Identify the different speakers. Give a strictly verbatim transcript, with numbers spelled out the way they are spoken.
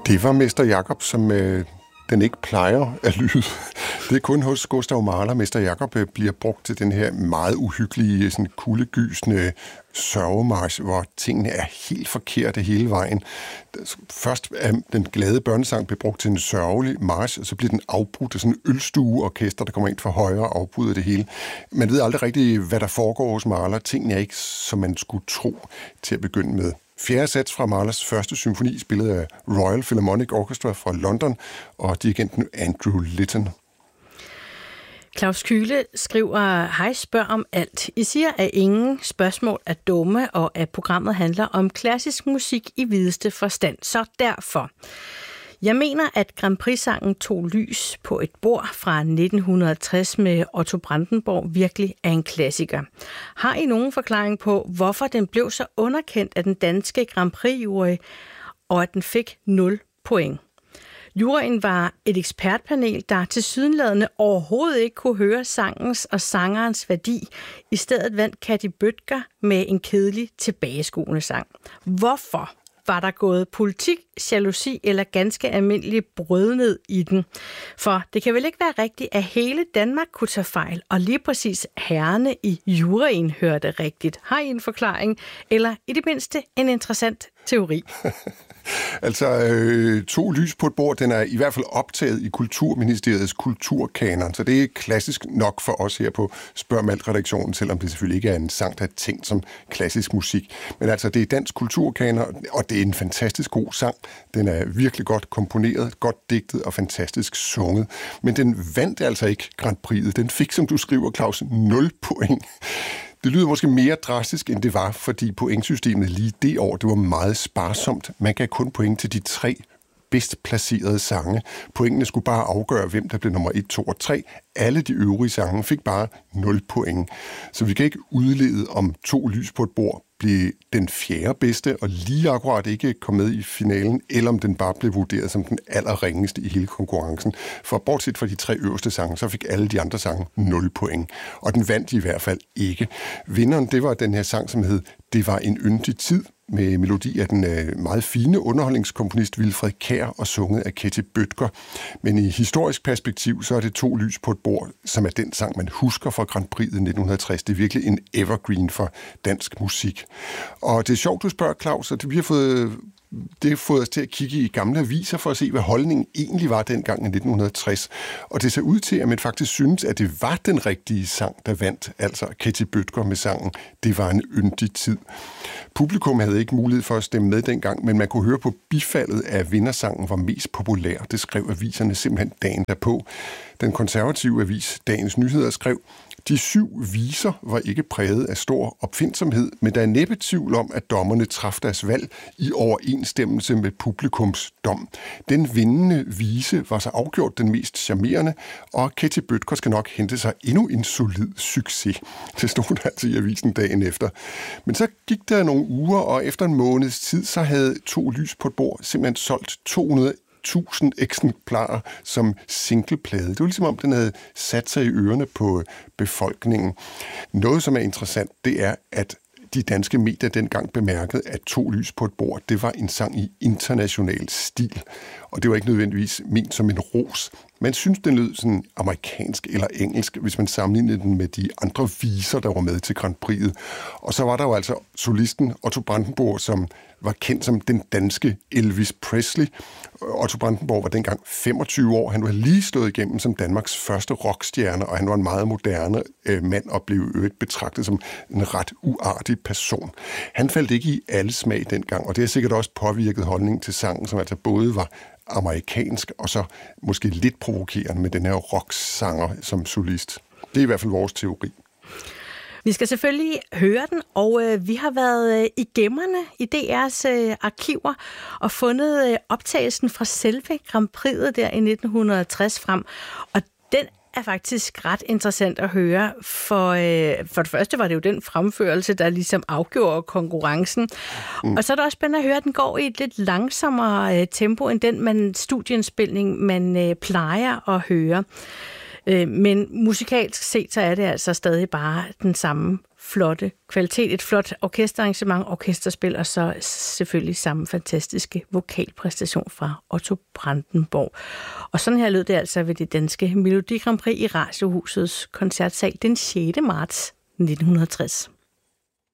Speaker 1: Det var Mester Jakob, som øh, den ikke plejer at lyde. Det er kun hos Gustav Mahler. Mester Jakob øh, bliver brugt til den her meget uhyggelige, sådan kuldegysende sørgemarch, hvor tingene er helt forkerte hele vejen. Først er den glade børnesang blev brugt til en sørgelig march, og så bliver den afbrudt af sådan en ølstueorkester, der kommer ind fra højre og afbryder det hele. Man ved aldrig rigtigt, hvad der foregår hos Mahler. Tingene er ikke, som man skulle tro til at begynde med. Fjerde sats fra Mahlers første symfoni, spillet af Royal Philharmonic Orchestra fra London, og dirigenten Andrew Litton.
Speaker 2: Klaus Kühle skriver, hej, spørg om alt. I siger, at ingen spørgsmål er dumme, og at programmet handler om klassisk musik i videste forstand. Så derfor. Jeg mener, at Grand Prix-sangen Tog lys på et bord fra nitten tres med Otto Brandenburg virkelig er en klassiker. Har I nogen forklaring på, hvorfor den blev så underkendt af den danske Grand Prix-jury, og at den fik nul point? Juryen var et ekspertpanel, der tilsyneladende overhovedet ikke kunne høre sangens og sangerens værdi. I stedet vandt Katy Bødker med en kedelig tilbageskuende sang. Hvorfor? Var der gået politik, jalousi eller ganske almindelig brødned i den? For det kan vel ikke være rigtigt, at hele Danmark kunne tage fejl, og lige præcis herrerne i juryen hørte rigtigt. Har I en forklaring, eller i det mindste en interessant teori?
Speaker 1: Altså, øh, To lys på et bord, den er i hvert fald optaget i Kulturministeriets kulturkanon, så det er klassisk nok for os her på Spørg Malt-redaktionen, selvom det selvfølgelig ikke er en sang, der er tænkt som klassisk musik. Men altså, det er dansk kulturkanon, og det er en fantastisk god sang. Den er virkelig godt komponeret, godt digtet og fantastisk sunget. Men den vandt altså ikke Grand Prix'et. Den fik, som du skriver, Claus, nul point. Det lyder måske mere drastisk, end det var, fordi pointsystemet lige det år, det var meget sparsomt. Man gav kun point til de tre bedst placerede sange. Pointene skulle bare afgøre, hvem der blev nummer et, to og tre. Alle de øvrige sange fik bare nul point. Så vi kan ikke udlede, om To lys på et bord blev den fjerde bedste, og lige akkurat ikke kom med i finalen, eller om den bare blev vurderet som den allerringeste i hele konkurrencen. For bortset fra de tre øverste sange, så fik alle de andre sange nul point. Og den vandt i hvert fald ikke. Vinderen, det var den her sang, som hed Det var en yndig tid, med melodi af den øh, meget fine underholdningskomponist Wilfred Kjær og sunget af Katy Bødker. Men i historisk perspektiv, så er det To lys på et bord, som er den sang, man husker fra Grand Prix'et nitten tres. Det er virkelig en evergreen for dansk musik. Og det er sjovt, du spørger, Claus, og det vi har fået... Det har fået os til at kigge i gamle aviser for at se, hvad holdningen egentlig var dengang i nitten tres. Og det ser ud til, at man faktisk synes, at det var den rigtige sang, der vandt. Altså Katy Bødker med sangen Det var en yndig tid. Publikum havde ikke mulighed for at stemme med dengang, men man kunne høre på bifaldet, at vindersangen var mest populær. Det skrev aviserne simpelthen dagen derpå. Den konservative avis Dagens Nyheder skrev: De syv viser var ikke præget af stor opfindsomhed, men der er næppe tvivl om, at dommerne traf deres valg i overensstemmelse med publikums dom. Den vindende vise var så afgjort den mest charmerende, og Katy Bødker skal nok hente sig endnu en solid succes. Det stod der altså i avisen dagen efter. Men så gik der nogle uger, og efter en måneds tid, så havde To lys på et bord simpelthen solgt to hundrede tusind eksemplarer som singleplade. Det var ligesom om, den havde sat sig i ørerne på befolkningen. Noget, som er interessant, det er, at de danske medier dengang bemærkede, at To lys på et bord, det var en sang i international stil. Og det var ikke nødvendigvis ment som en ros. Man synes, den lød sådan amerikansk eller engelsk, hvis man sammenlignede den med de andre viser, der var med til Grand Prix'et. Og så var der jo altså solisten Otto Brandenburg, som var kendt som den danske Elvis Presley. Otto Brandenburg var dengang femogtyve år. Han var lige slået igennem som Danmarks første rockstjerne, og han var en meget moderne øh, mand og blev øvrigt betragtet som en ret uartig person. Han faldt ikke i alle smag dengang, og det har sikkert også påvirket holdningen til sangen, som altså både var amerikansk og så måske lidt provokerende med den her rocksanger som solist. Det er i hvert fald vores teori.
Speaker 2: Vi skal selvfølgelig høre den, og øh, vi har været øh, i gemmerne i D R's øh, arkiver og fundet øh, optagelsen fra selve Grand Prix'et der i nitten tres frem. Og den er faktisk ret interessant at høre, for, øh, for det første var det jo den fremførelse, der ligesom afgjorde konkurrencen. Mm. Og så er det også spændende at høre, at den går i et lidt langsommere øh, tempo, end den man, studieindspilning, man øh, plejer at høre. Men musikalsk set, så er det altså stadig bare den samme flotte kvalitet. Et flot orkesterarrangement, orkesterspil, og så selvfølgelig samme fantastiske vokalpræstation fra Otto Brandenburg. Og sådan her lød det altså ved det danske Melodi Grand Prix i Radiohusets koncertsal den sjette marts nitten tres.